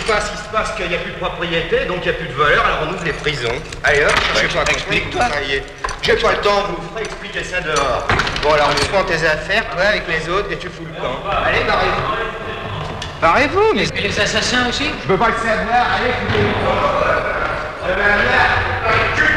passe, il se passe qu'il n'y a plus de propriété, donc il n'y a plus de voleurs, alors on ouvre les prisons. Allez hop, cherchez-moi un explique-toi. J'ai pas le temps, vous ferez expliquer ça dehors. Bon, alors tu prends tes affaires, toi, avec les autres, et tu fous le camp. Allez, barrez-vous. Barrez-vous, mais... Et les assassins aussi? Je veux pas le savoir, allez, foutez le camp.